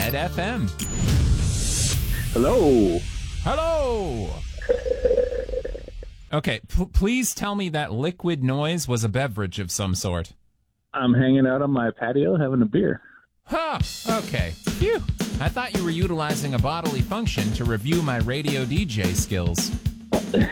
Red FM. Hello. Hello. Okay, please tell me that liquid noise was a beverage of some sort. I'm hanging out on my patio having a beer. Huh, okay. Phew. I thought you were utilizing a bodily function to review my radio DJ skills.